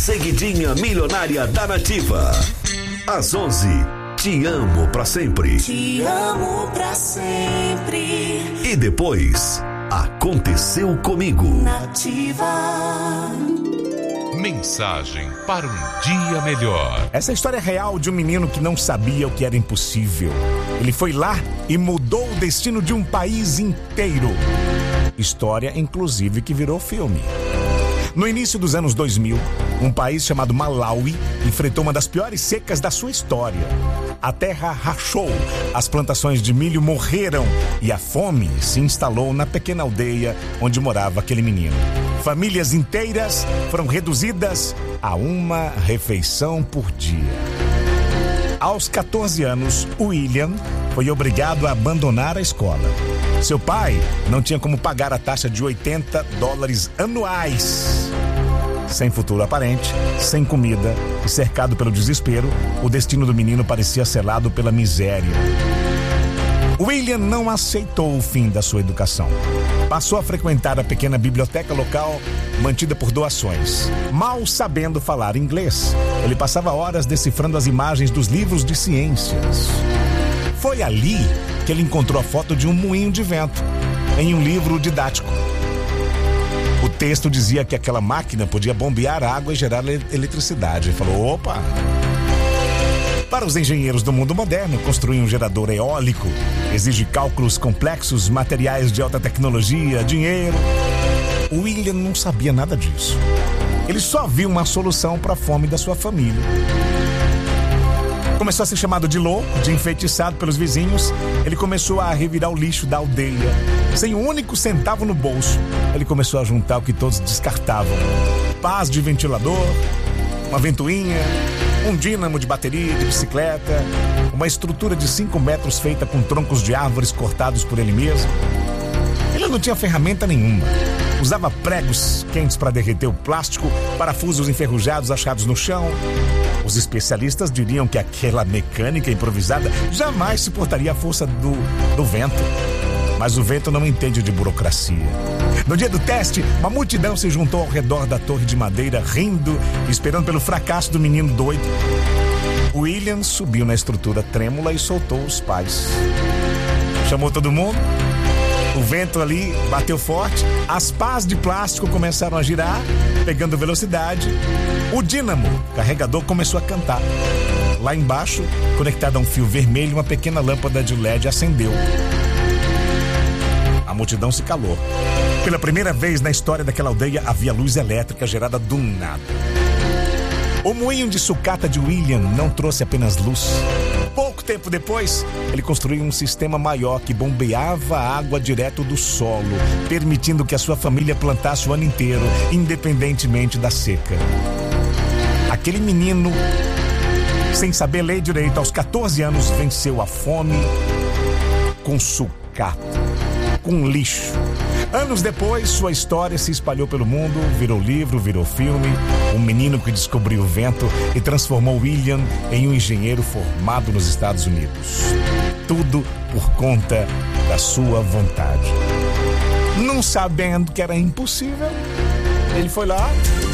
Seguidinha milionária da Nativa. Às 11, te amo pra sempre. Te amo pra sempre. E depois, aconteceu comigo. Nativa. Mensagem para um dia melhor. Essa história é real de um menino que não sabia o que era impossível. Ele foi lá e mudou o destino de um país inteiro. História, inclusive, que virou filme. No início dos anos 2000, um país chamado Malawi enfrentou uma das piores secas da sua história. A terra rachou, as plantações de milho morreram e a fome se instalou na pequena aldeia onde morava aquele menino. Famílias inteiras foram reduzidas a uma refeição por dia. Aos 14 anos, William foi obrigado a abandonar a escola. Seu pai não tinha como pagar a taxa de $80 anuais. Sem futuro aparente, sem comida e cercado pelo desespero, o destino do menino parecia selado pela miséria. William não aceitou o fim da sua educação. Passou a frequentar a pequena biblioteca local, mantida por doações. Mal sabendo falar inglês, ele passava horas decifrando as imagens dos livros de ciências. Foi ali que ele encontrou a foto de um moinho de vento, em um livro didático. O texto dizia que aquela máquina podia bombear água e gerar eletricidade. Ele falou, opa! Para os engenheiros do mundo moderno, construir um gerador eólico exige cálculos complexos, materiais de alta tecnologia, dinheiro. O William não sabia nada disso. Ele só viu uma solução para a fome da sua família. Começou a ser chamado de louco, de enfeitiçado pelos vizinhos. Ele começou a revirar o lixo da aldeia. Sem um único centavo no bolso, ele começou a juntar o que todos descartavam. Pás de ventilador, uma ventoinha, um dínamo de bateria, de bicicleta, uma estrutura de 5 metros feita com troncos de árvores cortados por ele mesmo. Ele não tinha ferramenta nenhuma. Usava pregos quentes para derreter o plástico, parafusos enferrujados achados no chão. Os especialistas diriam que aquela mecânica improvisada jamais suportaria a força do vento. Mas o vento não entende de burocracia. No dia do teste, uma multidão se juntou ao redor da torre de madeira, rindo, esperando pelo fracasso do menino doido. William subiu na estrutura trêmula e soltou os pais. Chamou todo mundo. O vento ali bateu forte, as pás de plástico começaram a girar, pegando velocidade. O dínamo, carregador, começou a cantar. Lá embaixo, conectada a um fio vermelho, uma pequena lâmpada de LED acendeu. A multidão se calou. Pela primeira vez na história daquela aldeia, havia luz elétrica gerada do nada. O moinho de sucata de William não trouxe apenas luz. Pouco tempo depois, ele construiu um sistema maior que bombeava a água direto do solo, permitindo que a sua família plantasse o ano inteiro, independentemente da seca. Aquele menino, sem saber ler direito, aos 14 anos, venceu a fome com sucata, com lixo. Anos depois, sua história se espalhou pelo mundo, virou livro, virou filme. Um menino que descobriu o vento e transformou William em um engenheiro formado nos Estados Unidos. Tudo por conta da sua vontade. Não sabendo que era impossível, ele foi lá